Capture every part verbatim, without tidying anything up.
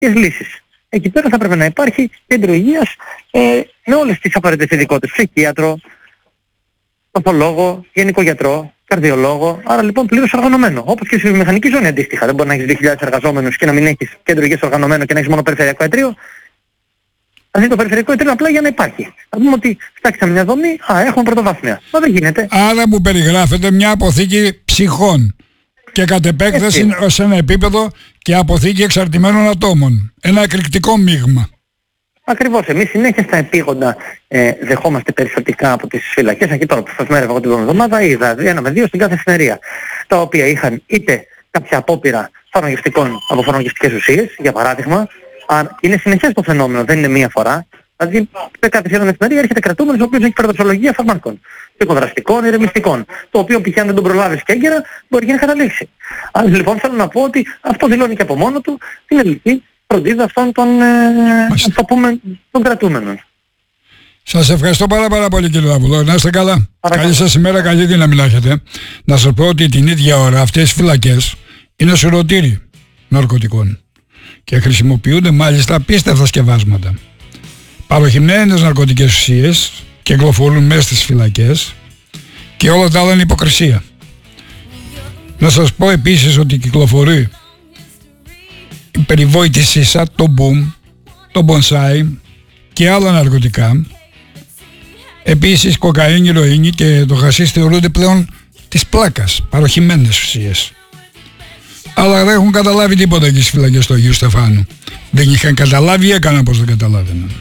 τις λύσεις. Εκεί πέρα θα πρέπει να υπάρχει κέντρο υγείας ε, με όλες τις απαραίτητες ειδικότητες. Ψυχίατρο, παθολόγο, γενικό γιατρό, καρδιολόγο. Άρα λοιπόν πλήρως οργανωμένο. Όπως και στη βιομηχανική ζώνη αντίστοιχα. Δεν μπορεί να έχεις δύο χιλιάδες εργαζόμενους και να μην έχεις κέντρο υγείας οργανωμένο και να έχεις μόνο περιφερειακό ιατρείο. Δηλαδή το περιφερειακό ιατρείο απλά για να υπάρχει. Θα πούμε ότι φτιάξαμε μια δομή, α, έχουμε πρωτοβάθμια. Μα δεν γίνεται. Άρα μου περιγράφεται μια αποθήκη ψυχών και κατ' επέκταση σε ένα επίπεδο και αποθήκη εξαρτημένων ατόμων. Ένα εκρηκτικό μείγμα. Ακριβώς. Εμείς συνέχεια στα επίγοντα ε, δεχόμαστε περιστατικά από τις φυλακές. Εκεί τώρα που σας μέρευα εγώ την εβδομάδα είδα ένα με δύο στην κάθε εφημερία. Τα οποία είχαν είτε κάποια απόπειρα φαρμακευτικών από φαρμακευτικές ουσίες, για παράδειγμα. Αν είναι συνεχές το φαινόμενο, δεν είναι μία φορά. Δηλαδή, σε κάθε σχεδόν εφημερία έρχεται κρατούμενος ο οποίος έχει περδοσολογία φαρμάκων, ψυχοδραστικών, ηρεμιστικών. Το οποίο π.χ. αν δεν τον προλάβεις και έγκαιρα μπορεί και να καταλήξει. Άρα λοιπόν θέλω να πω ότι αυτό δηλώνει και από μόνο του την ελληνική φροντίδα αυτών των, ε, θα πούμε, των κρατούμενων. Σας ευχαριστώ πάρα πάρα πολύ κύριε Λαβουλό. Να είστε καλά. Παρακαλώ. Καλή σας ημέρα, καλή δύναμη να έχετε. Να σας πω ότι την ίδια ώρα αυτές οι φυλακές είναι σουρωτήρι ναρκωτικών. Και χρησιμοποιούνται μάλιστα απίστευτα σκευάσματα. Παροχημένες ναρκωτικές ουσίες κυκλοφορούν μέσα στις φυλακές και όλα τα άλλα είναι υποκρισία. Να σας πω επίσης ότι κυκλοφορεί η περιβόητη σίσα, το μπουμ, το μπονσάι και άλλα ναρκωτικά. Επίσης κοκαίνη, ηρωίνη και το χασίς θεωρούνται πλέον της πλάκας, παροχημένες ουσίες. Αλλά δεν έχουν καταλάβει τίποτα εκεί στις φυλακές του Αγίου Στεφάνου. Δεν είχαν καταλάβει ή έκαναν πως δεν καταλάβαιναν.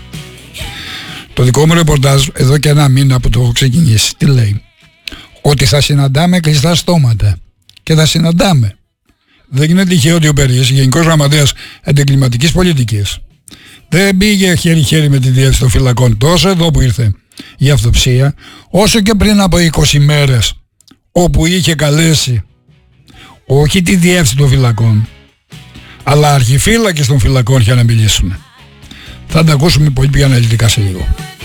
Το δικό μου ρεπορτάζ εδώ και ένα μήνα που το έχω ξεκινήσει, τι λέει? Ότι θα συναντάμε κλειστά στόματα. Και θα συναντάμε. Δεν είναι τυχαίο ότι ο Περίς, Γενικός Γραμματέας Αντιγκληματικής Πολιτικής, δεν πήγε χέρι-χέρι με τη διεύθυνση των φυλακών τόσο εδώ που ήρθε η αυτοψία, όσο και πριν από είκοσι μέρες, όπου είχε καλέσει όχι τη διεύθυνση των φυλακών, αλλά αρχιφύλακες των φυλακών για να μιλήσουμε. Θα τα ακούσουμε πολύ πιο αναλυτικά σε λίγο.